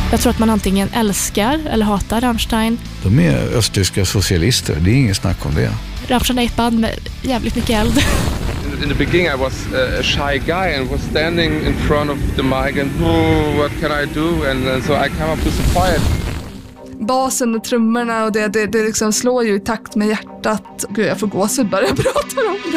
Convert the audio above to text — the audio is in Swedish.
Jag tror att man antingen älskar eller hatar Rammstein. De är östtyska socialister, det är ingen snack om det. Rammstein är ett band med jävligt mycket eld. In the beginning I was a shy guy and was standing in front of the mic and what can I do? And so I came up with some fire. Basen och trummorna och det liksom slår ju i takt med hjärtat. Gud, jag får gåshud bara jag pratar om det.